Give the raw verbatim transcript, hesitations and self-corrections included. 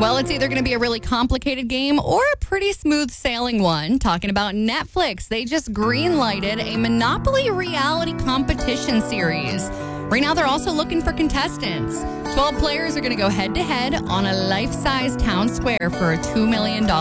Well, it's either going to be a really complicated game or a pretty smooth sailing one. Talking about Netflix, they just green-lighted a Monopoly reality competition series. Right now, they're also looking for contestants. twelve players are going to go head-to-head on a life-size town square for a two million dollars